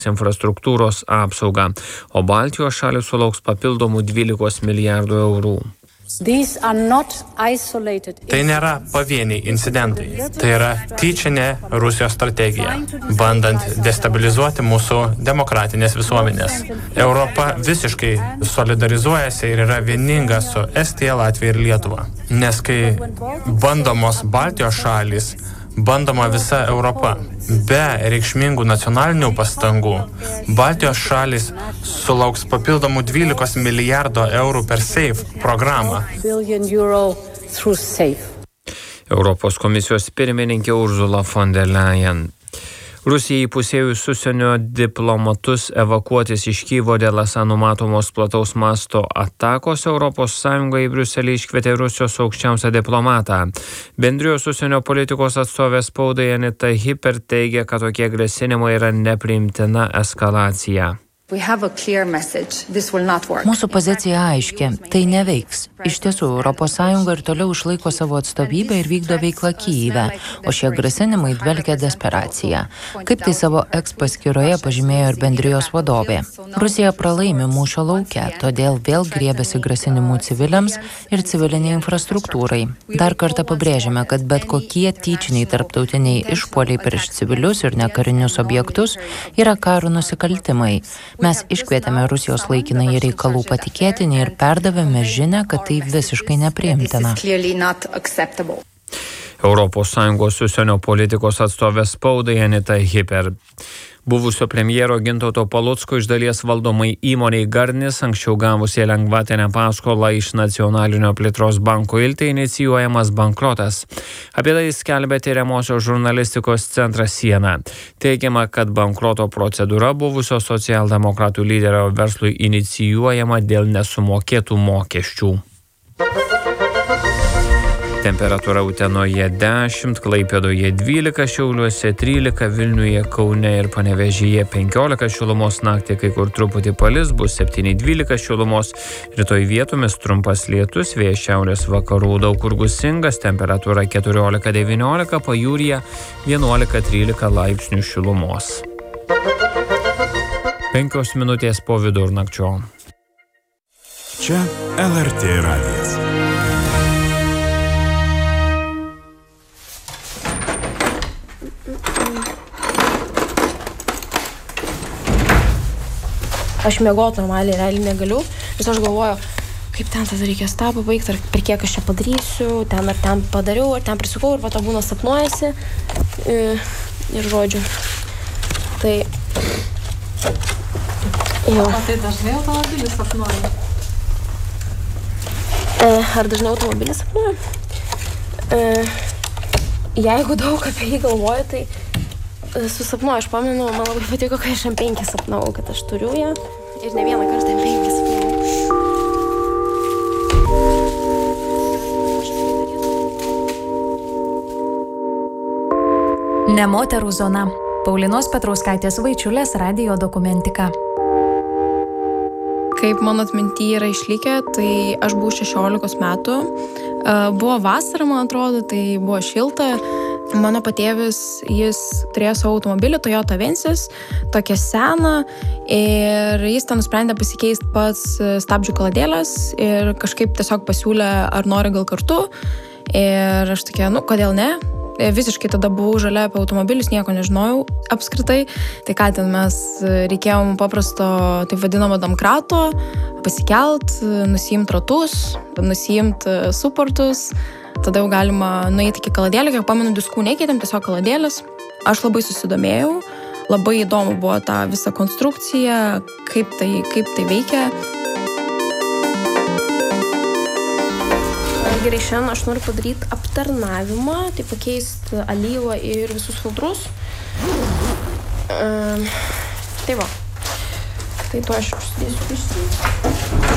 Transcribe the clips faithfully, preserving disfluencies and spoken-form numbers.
infrastruktūros apsaugą, o Baltijos šalys sulauks papildomų dvylikos milijardų eurų. Tai nėra pavieniai incidentai. Tai yra tyčinė Rusijos strategija, bandant destabilizuoti mūsų demokratinės visuomenės. Europa visiškai solidarizuojasi ir yra vieninga su Estija, Latvija ir Lietuva. Nes kai bandomos Baltijos šalys, bandoma visa Europa. Be reikšmingų nacionalinių pastangų, Baltijos šalys sulauks papildomų dvylikos milijardo eurų per SAFE programą. Europos komisijos pirmininkė Ursula von der Leyen. Rusijai įpusėjus užsienio diplomatus evakuotis iš Kyjivo dėl esą numatomos plataus masto atakos, Europos Sąjunga į Briuselį iškvietė Rusijos aukščiausią diplomatą. Bendrijos užsienio politikos atstovė spaudai Anita Hyper teigia, kad tokie grasinimai yra nepriimtina eskalacija. Mūsų pozicija aiški, tai neveiks. Iš tiesų, Europos Sąjunga ir toliau išlaiko savo atstovybę ir vykdo veiklą Kyjive, o šie grasinimai dvelkia desperacija. Kaip tai savo eks paskyroje pažymėjo ir bendrijos vadovė. Rusija pralaimi mūšio lauke, todėl vėl griebiasi grasinimų civiliams ir civiliniai infrastruktūrai. Dar kartą pabrėžiame, kad bet kokie tyčiniai tarptautiniai išpuoliai prieš civilius ir nekarinius objektus yra karo nusikaltimai. Mes iškvietėme Rusijos laikinąjį reikalų patikėtinį ir perdavėme žinią, kad tai visiškai nepriimtina. Europos Sąjungos užsienio politikos atstovė spaudai Anita Hyper. Buvusio premjero Gintauto Palucko iš dalies valdomai įmonei Garnis, anksčiau gavusi lengvatinę paskolą iš Nacionalinio plėtros banko Iltė, inicijuojamas bankrotas. Apie tai skelbia tyriamosios žurnalistikos centras Siena. Teigiama, kad bankroto procedūra buvusio socialdemokratų lyderio verslui inicijuojama dėl nesumokėtų mokesčių. Temperatūra Utenoje dešimt, Klaipėdoje dvylika, Šiauliuose trylika, Vilniuje, Kaune ir Panevėžyje penkiolika šilumos, naktį kai kur truputį palis, bus septyni dvylika šilumos, rytoj vietomis trumpas lietus, vėjas šiaurės vakarų daug kur gūsingas, temperatūra keturiolika devyniolika, pajūryje vienuolika trylika laipsnių šilumos. Penkios minutės po vidurnakčio. Čia L R T radijas. Aš miegot normaliai realiai negaliu, nes aš galvoju, kaip ten tada reikės tą pabaigti, ar per kiek aš čia padarysiu, ten ar ten padariau, ar ten prisukau, ir po to būna sapnuojasi. Ir, ir žodžiu. Tai... Jo. O tai dažnai automobilis sapnuoja? E, ar dažnai automobilis sapnuoja? E, jeigu daug apie jį galvoju, tai... Susapnuoju, aš pamenu, man labai patiko, kai aš M penki sapnavau, kad aš turiu ją ir ne vieną kartą M penki sapnavau. Ne moterų zona. Paulinos Petrauskaitės Vaičiulės radijo dokumentika. Kaip mano atminty yra išlikę, tai aš buvau šešiolikos metų. Buvo vasara, man atrodo, tai buvo šilta. Mano patėvis, jis turėjo savo automobilį, Toyota Avensis, tokią seną, ir jis ten nusprendė pasikeisti pats stabdžių kaladėlės ir kažkaip tiesiog pasiūlė, ar nori gal kartu. Ir aš tokia, nu, kodėl ne? Visiškai tada buvau žalia apie automobilius, nieko nežinojau apskritai. Tai ką ten mes reikėjom paprasto, taip vadinamo domkrato, pasikelt, nusiimt ratus, nusiimt suportus. Tada jau galima nueiti iki kaladėlį, kiek pamenu, diskų nekeitėm, tiesiog kaladėlės. Aš labai susidomėjau, labai įdomu buvo ta visa konstrukcija, kaip tai, kaip tai veikia. Gerai, šiandien aš noriu padaryti aptarnavimą, tai pakeisti alyvą ir visus filtrus. Um, tai va, tai to aš užsidėsiu prieš.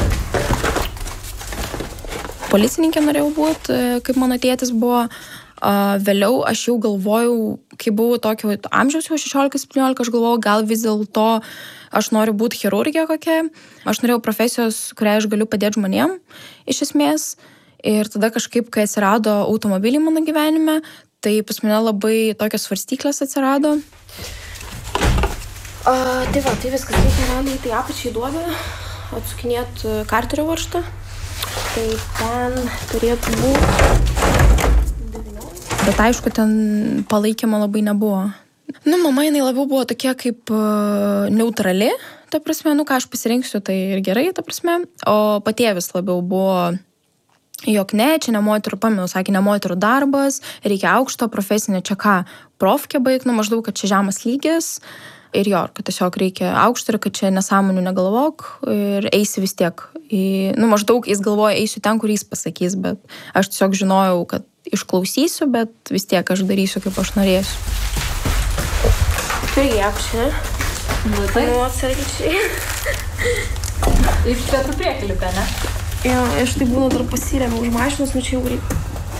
Policininkė norėjau būti, kaip mano tėtis buvo. Vėliau aš jau galvojau, kai buvau tokio amžiaus, jau šešiolika septyniolika, aš galvojau, gal vis dėlto aš noriu būti chirurgė kokia. Aš norėjau profesijos, kurią aš galiu padėti žmonėm, iš esmės. Ir tada kažkaip, kai atsirado automobiliai mano gyvenime, tai pas mane labai tokios svarstyklės atsirado. A, tai va, tai viskas reikia realiai, tai apačiai duobę, atsukinėti karterio varžtą. Tai ten turėtų būti devyniolika. Bet aišku, ten palaikymo labai nebuvo. Nu, mama, jinai labiau buvo tokia kaip uh, neutrali, ta prasme, nu, ką aš pasirinksiu, tai ir gerai, ta prasme. O patėvis labiau buvo, jog ne, čia ne moterų, pamenu, sakė, ne moterų darbas, reikia aukšto profesinio, čia ką, profkė baig, nu, maždaug, kad čia žemas lygis. Ir jo, kad tiesiog reikia aukšto ir kad čia nesąmonių negalvok ir eisi vis tiek. Į, nu, maždaug jis galvoja, eisiu ten, kur jis pasakys, bet aš tiesiog žinojau, kad išklausysiu, bet vis tiek aš darysiu, kaip aš norėsiu. Irgi apšė. Nu, tai. Nu, atsargičiai. Iš pietų priekeliuką, ne? Jo, aš tai būna dar pasirėmiau už mašinos, nu čia jau reikia.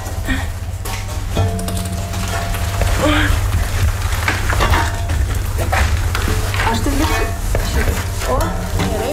Aš tai liksiu. O, gerai.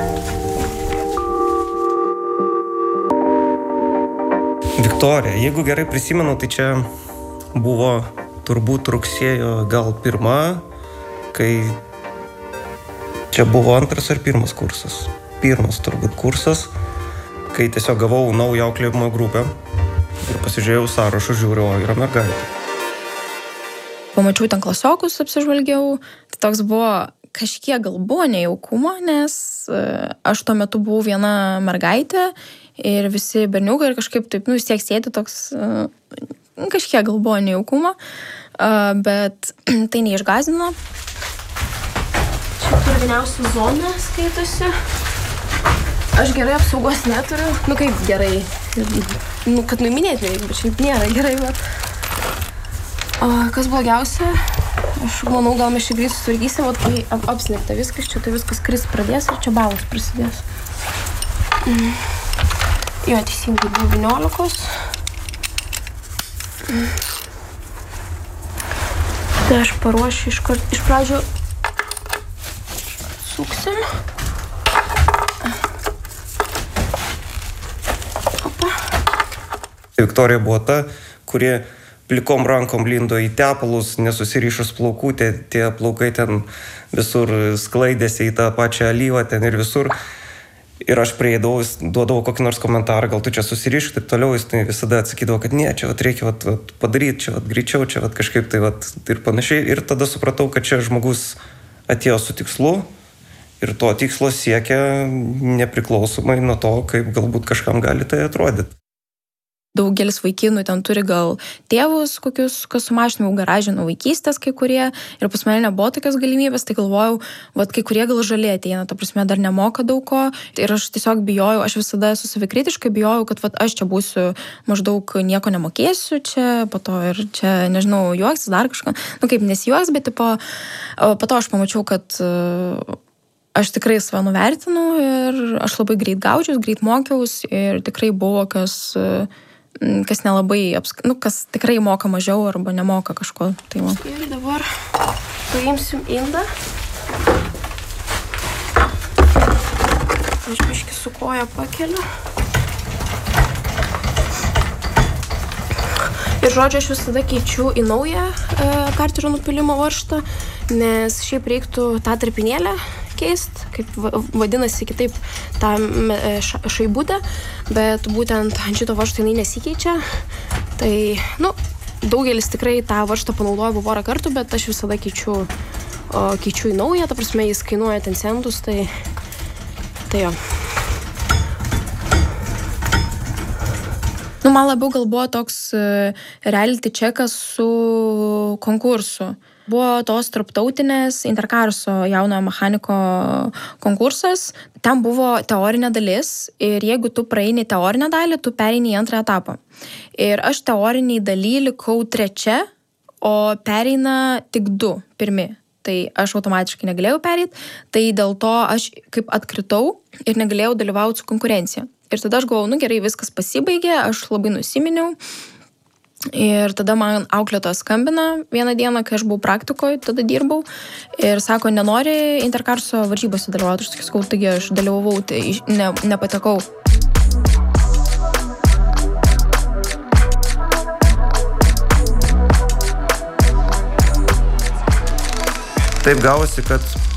Viktorija, jeigu gerai prisimenu, tai čia buvo turbūt rugsėjo gal pirma, kai čia buvo antras ar pirmas kursas. Pirmas turbūt kursas, kai tiesiog gavau naują auklėjimo grupę ir pasižiūrėjau sąrašą, žiūriu, o yra mergaitė. Pamačiau ten klasiokus, apsižvalgiau, tai toks buvo, kažkiek gal buvo nejaukumo, nes aš tuo metu buvau viena mergaitė ir visi berniukai ir kažkaip taip, nu, vis tiek sėdi toks, kažkiek gal buvo nejaukumo, bet tai neišgąsdino. Čia purviniausia zona skaitosi. Aš gerai apsaugos neturiu, nu kaip gerai, nu, kad nuiminėti nereikia, bet šiaip nėra gerai, bet... O, kas blogiausia, aš manau, gal mes čia greit susitvarkysim, o kai ap apsnigta viskas, čia tai viskas kris pradės ir čia balas prasidės. Mm. Jo, teisingai, devyniolikos. Mm. Tai aš paruošiu iš kart, iš pradžių suksim. Opa. Viktorija buvo ta, kurie plikom rankom lindo į tepalus, nesusirišus plaukų, tie, tie plaukai ten visur sklaidėsi į tą pačią alyvą ten ir visur. Ir aš prieidavau, jis duodavau kokį nors komentarą, gal tu čia susirišk, taip toliau, jis tai visada atsakydavo, kad ne, čia vat reikia vat, vat, padaryti, čia vat, greičiau, čia vat, kažkaip tai vat, ir panašiai. Ir tada supratau, kad čia žmogus atėjo su tikslu ir to tikslo siekia nepriklausomai nuo to, kaip galbūt kažkam gali tai atrodyti. Daugelis vaikinų ten turi gal tėvus, kokius, kas sumažinau garažį nuo vaikystės kai kurie, ir pas mane nebuvo tokios galimybės, tai galvojau, vat kai kurie gal žaliai ateina, ta prasme dar nemoka daug ko, ir aš tiesiog bijojau, aš visada esu savikritiškai bijojau, kad vat aš čia būsiu maždaug nieko nemokėsiu čia, po to ir čia, nežinau, juoksis dar kažką, nu kaip nesijuoks, bet tipo, po to aš pamačiau, kad aš tikrai save nuvertinu ir aš labai greit gaudžiaus, greit mokiaus ir tikrai buvo kas... kas nelabai, nu, kas tikrai moka mažiau arba nemoka kažko. Tai va. Ir dabar paimsim indą. Aš biškį su koja pakeliu. Ir žodžiu, aš visada keičiu į naują e, karterio nupilimo varžtą, nes šiaip reiktų tą tarpinėlę keist, kaip vadinasi kitaip tą šaibutę, bet būtent ant šito varžto jinai nesikeičia. Tai, nu, daugelis tikrai tą varžtą panaudoja porą kartų, bet aš visada keičiu, o, keičiu į naują, ta prasme jis kainuoja ten centus, tai, tai jo. Nu, man labiau gal buvo toks reality checkas su konkursu. Buvo tos tarptautinės Interkarso jaunojo mechaniko konkursas. Ten buvo teorinė dalis ir jeigu tu praeini teorinę dalį, tu pereini į antrą etapą. Ir aš teoriniai daly likau trečia, o pereina tik du pirmi. Tai aš automatiškai negalėjau pereit, tai dėl to aš kaip atkritau ir negalėjau dalyvauti su konkurencija. Ir tada aš galvojau, nu gerai, viskas pasibaigė, aš labai nusiminiau. Ir tada man auklėtoja skambina vieną dieną, kai aš buvau praktikoje, tada dirbau. Ir sako, nenori Interkarso varžybose dalyvauti. Aš sakau, taigi aš dalyvavau, tai ne, nepatekau. Taip gavosi, kad